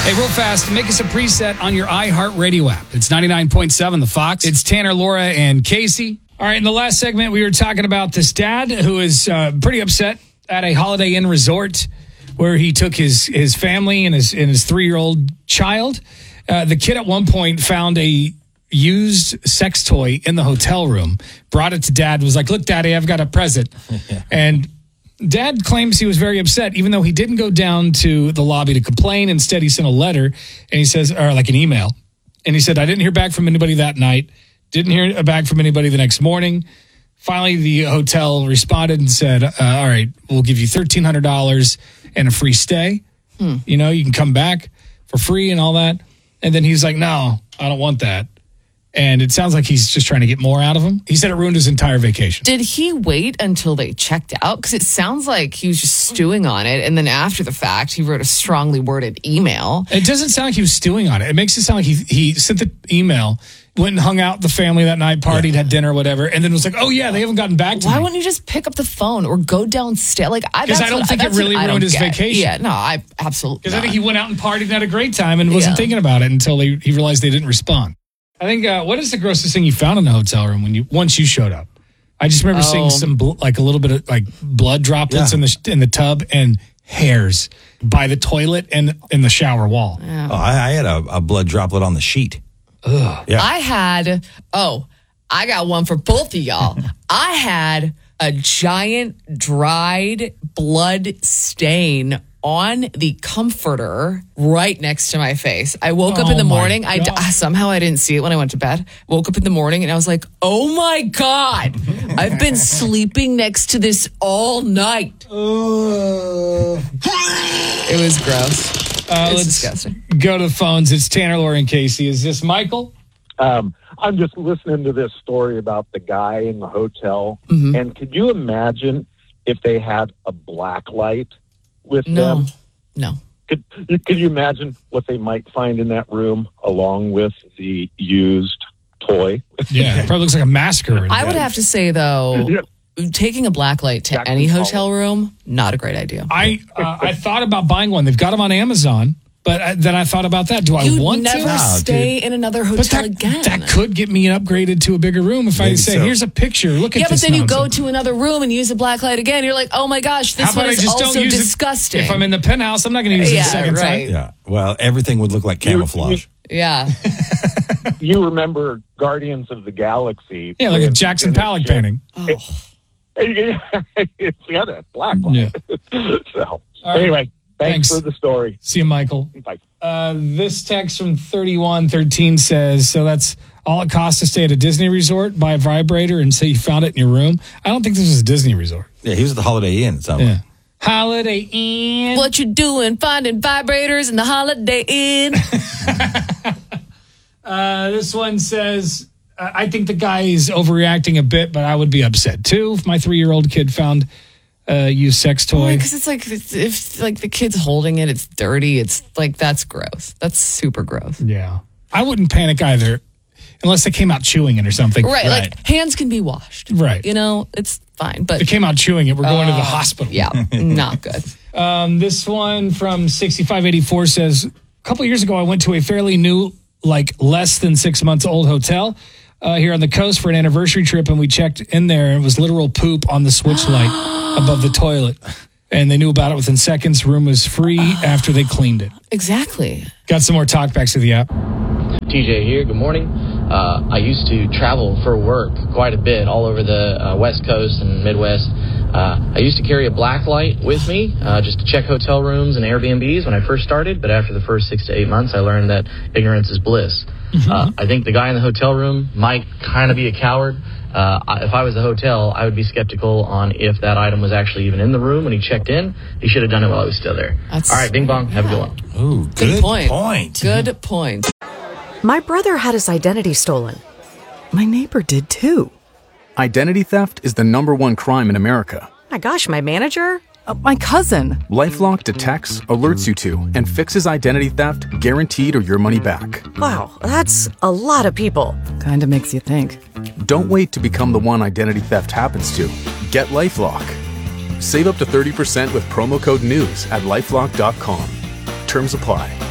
Hey, real fast, make us a preset on your iHeartRadio app. It's 99.7 The Fox. It's Tanner, Laura, and Casey. All right, in the last segment, we were talking about this dad who is pretty upset at a Holiday Inn resort where he took his family and his 3-year-old child. The kid at one point found a used sex toy in the hotel room, brought it to dad, was like, look, Daddy, I've got a present. And Dad claims he was very upset, even though he didn't go down to the lobby to complain. Instead, he sent a letter, and he says, or like an email. And he said, I didn't hear back from anybody that night. Didn't hear back from anybody the next morning. Finally, the hotel responded and said, all right, we'll give you $1,300 and a free stay. You know, you can come back for free and all that. And then he's like, no, I don't want that. And it sounds like he's just trying to get more out of him. He said it ruined his entire vacation. Did he wait until they checked out? Because it sounds like he was just stewing on it. And then after the fact, he wrote a strongly worded email. It doesn't sound like he was stewing on it. It makes it sound like he sent the email, went and hung out with the family that night, partied, had dinner, whatever, and then was like, oh, yeah, they haven't gotten back to me. Why wouldn't you just pick up the phone or go downstairs? Because I don't think it really ruined his vacation. Yeah, no, I absolutely Because I think he went out and partied and had a great time and wasn't thinking about it until he realized they didn't respond. I think, what is the grossest thing you found in the hotel room once you showed up? I just remember seeing some like a little bit of like blood droplets in the tub and hairs by the toilet and in the shower wall. Yeah. Oh, I had a blood droplet on the sheet. Ugh. Yeah. I got one for both of y'all. I had a giant dried blood stain on the comforter right next to my face. I woke up in the morning. Somehow I didn't see it when I went to bed. Woke up in the morning and I was like, oh my God, I've been sleeping next to this all night. It was gross. It's disgusting. Go to the phones. It's Tanner, Laura, and Casey. Is this Michael? I'm just listening to this story about the guy in the hotel. Mm-hmm. And could you imagine if they had a black light with them? No. Could you imagine what they might find in that room along with the used toy? Yeah, it probably looks like a massacre. I would have to say, though, taking a black light to any hotel room, not a great idea. I thought about buying one. They've got them on Amazon. But then I thought about that. Do I want to? You'd never stay in another hotel again. That could get me upgraded to a bigger room if I say, here's a picture. Look at this. Yeah, but then you go to another room and use a black light again. You're like, oh my gosh, this one is also disgusting. If I'm in the penthouse, I'm not going to use it a second time. Yeah. Well, everything would look like camouflage. Yeah. You remember Guardians of the Galaxy? Yeah, like a Jackson Pollock painting. Yeah, that black light. Yeah. So, anyway. Thanks for the story. See you, Michael. Bye. This text from 3113 says, so that's all it costs to stay at a Disney resort, buy a vibrator, and say you found it in your room. I don't think this is a Disney resort. Yeah, he was at the Holiday Inn. Yeah. Holiday Inn. What you doing finding vibrators in the Holiday Inn? This one says, I think the guy is overreacting a bit, but I would be upset, too, if my 3-year-old kid found used sex toy. Because it's like, if like the kid's holding it, it's dirty. It's like, that's gross. That's super gross. Yeah. I wouldn't panic either unless they came out chewing it or something. Right. Like hands can be washed. Right. You know, it's fine. But they came out chewing it. We're going to the hospital. Yeah. Not good. This one from 6584 says, a couple years ago, I went to a fairly new, like less than 6 months old hotel here on the coast for an anniversary trip. And we checked in there and it was literal poop on the switch light above the toilet. And they knew about it within seconds. Room was free after they cleaned it. Exactly. Got some more talkbacks to the app. TJ here. Good morning. I used to travel for work quite a bit all over the West Coast and Midwest. I used to carry a black light with me just to check hotel rooms and Airbnbs when I first started. But after the first 6 to 8 months, I learned that ignorance is bliss. I think the guy in the hotel room might kind of be a coward. If I was the hotel, I would be skeptical on if that item was actually even in the room when he checked in. He should have done it while I was still there. All right, bing bong. Have a good one. Ooh, good point. Good point. My brother had his identity stolen. My neighbor did too. Identity theft is the #1 crime in America. My gosh, my manager? My cousin. LifeLock detects, alerts you to, and fixes identity theft guaranteed or your money back. Wow, that's a lot of people. Kinda makes you think. Don't wait to become the one identity theft happens to. Get LifeLock. Save up to 30% with promo code NEWS at LifeLock.com. Terms apply.